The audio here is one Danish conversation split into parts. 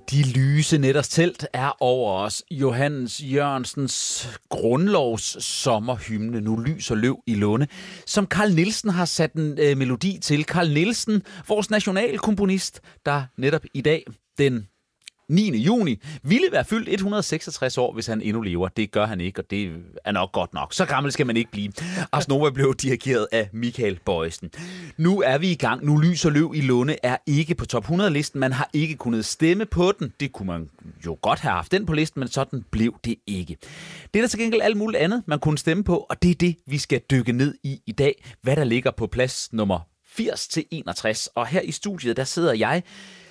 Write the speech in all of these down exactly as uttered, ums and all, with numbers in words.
De lyse nætters telt er over os. Johannes Jørgensens grundlovs sommerhymne, Nu lyser løv i lunde, som Carl Nielsen har sat en øh, melodi til. Carl Nielsen, vores nationalkomponist, der netop i dag, den niende juni, ville være fyldt et hundrede og seksogtres år, hvis han endnu lever. Det gør han ikke, og det er nok godt nok. Så gammel skal man ikke blive. Ars Nova blev dirigeret af Michael Bojesen. Nu er vi i gang. Nu lyser løv i lunde er ikke på top hundrede-listen. Man har ikke kunnet stemme på den. Det kunne man jo godt have haft den på listen, men sådan blev det ikke. Det er der til gengæld alt muligt andet, man kunne stemme på, og det er det, vi skal dykke ned i i dag. Hvad der ligger på plads nummer firs til enogtres. Og her i studiet, der sidder jeg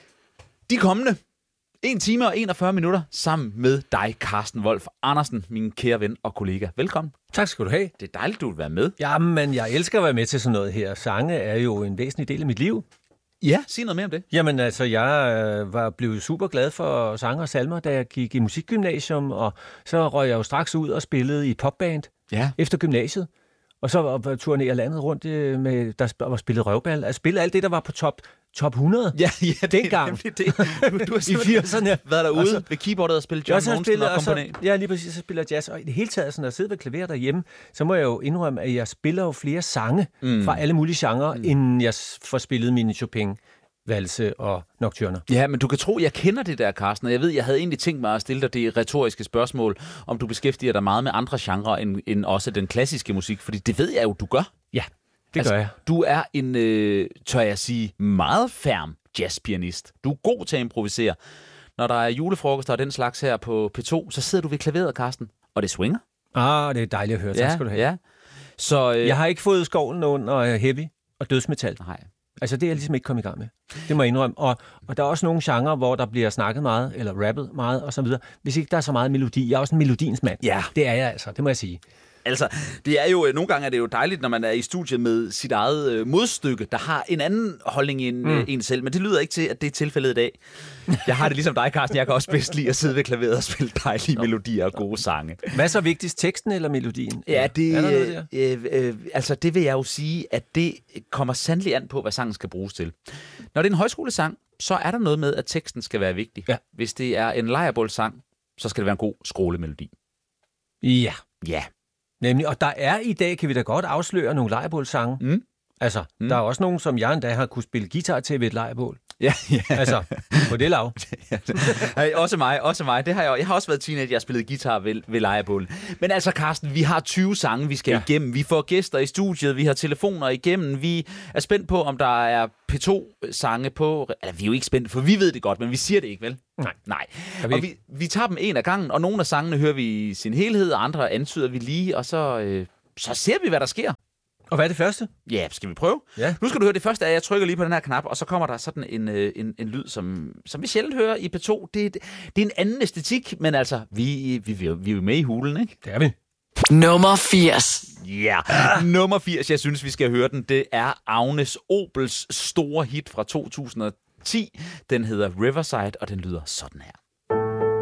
de kommende en time og enogfyrre minutter sammen med dig, Carsten Wolf Andersen, min kære ven og kollega. Velkommen. Tak skal du have. Det er dejligt, du vil være med. Jamen, jeg elsker at være med til sådan noget her. Sange er jo en væsentlig del af mit liv. Ja, sig noget mere om det. Jamen, altså, jeg øh, var blevet super glad for sange og salmer, da jeg gik i musikgymnasium, og så røg jeg jo straks ud og spillede i popband ja. efter gymnasiet. Og så var turnerede landet rundt med, der var spillet røvball. Altså spille alt det, der var på top, top hundrede ja, ja, det dengang. Det, det. Du, du har i firserne været derude så, ved keyboardet og spillet John Monsen og kompagni. Ja, lige præcis, så spiller jazz. Og i det hele taget, sådan at sidde ved klaver derhjemme, så må jeg jo indrømme, at jeg spiller jo flere sange mm. fra alle mulige genrer, mm. inden jeg får spillet mine Chopin, valse og nocturner. Ja, men du kan tro, jeg kender det der, Carsten, og jeg ved, jeg havde egentlig tænkt mig at stille dig det retoriske spørgsmål, om du beskæftiger dig meget med andre genrer end, end også den klassiske musik, fordi det ved jeg jo, du gør. Ja, det altså, gør jeg. Du er en, øh, tør jeg sige, meget ferm jazzpianist. Du er god til at improvisere. Når der er julefrokoster og den slags her på P to, så sidder du ved klaveret, Carsten, og det swinger. Ah, det er dejligt at høre. Ja, tak skal du have. Ja. Så, øh... Jeg har ikke fået skovlen under heavy og dødsmetal. Nej. Altså, det er jeg ligesom ikke kommet i gang med. Det må jeg indrømme. Og, og der er også nogle genrer, hvor der bliver snakket meget, eller rappet meget, og så videre. Hvis ikke der er så meget melodi. Jeg er også en melodiens mand. Ja. Det er jeg altså, det må jeg sige. Altså, det er jo, nogle gange er det jo dejligt, når man er i studiet med sit eget øh, modstykke, der har en anden holdning end mm. øh, en selv, men det lyder ikke til, at det er tilfældet i dag. Jeg har det ligesom dig, Carsten. Jeg kan også bedst lide at sidde ved klaveret og spille dejlige Nå. melodier og gode sange. Hvad er så vigtigst, teksten eller melodien? Ja, det, er der noget der? Øh, øh, altså, det vil jeg jo sige, at det kommer sandelig an på, hvad sangen skal bruges til. Når det er en højskolesang, så er der noget med, at teksten skal være vigtig. Ja. Hvis det er en lejrbålsang, så skal det være en god skrålemelodi. Ja. Ja. Nemlig, og der er i dag, kan vi da godt afsløre nogle lejrebålsange. Mm. Altså, mm. der er også nogen, som jeg endda har kunne spille guitar til ved et lejrebål. Ja, ja. Altså, på det lav. Hey, også mig, også mig. Det har jeg, jeg har også været teenager, jeg har spillet guitar ved, ved lejrebål. Men altså, Carsten, vi har tyve sange, vi skal ja. igennem. Vi får gæster i studiet, vi har telefoner igennem. Vi er spændt på, om der er P to-sange på... Eller, vi er jo ikke spændt, for vi ved det godt, men vi siger det ikke, vel? Nej. Nej. Vi og vi, vi tager dem en af gangen, og nogle af sangene hører vi i sin helhed, og andre antyder vi lige, og så, øh, så ser vi, hvad der sker. Og hvad er det første? Ja, skal vi prøve? Ja. Nu skal du høre det første af, jeg trykker lige på den her knap, og så kommer der sådan en, en, en lyd, som, som vi sjældent hører i P to. Det, det, det er en anden æstetik, men altså, vi, vi, vi, vi er jo med i hulen, ikke? Det er vi. Nummer firs. Ja, yeah. Nummer firs, jeg synes, vi skal høre den. Det er Agnes Obels store hit fra to tusind og ti. Den hedder Riverside, og den lyder sådan her.